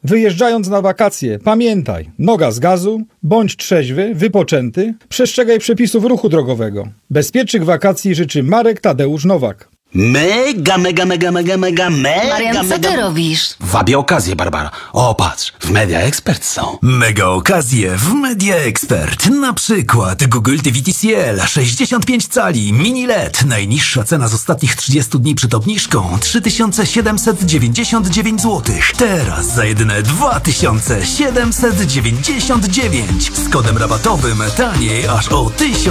Wyjeżdżając na wakacje, pamiętaj, noga z gazu, bądź trzeźwy, wypoczęty, przestrzegaj przepisów ruchu drogowego. Bezpiecznych wakacji życzy Marek Tadeusz Nowak. Mega. Marian, co ty robisz? Wabię okazję, Barbara. O, patrz, w Media Expert są. Mega okazje w Media Expert. Na przykład Google TV TCL 65 cali mini LED. Najniższa cena z ostatnich 30 dni przed obniżką 3799 zł. Teraz za jedyne 2799 z kodem rabatowym taniej aż o 1000.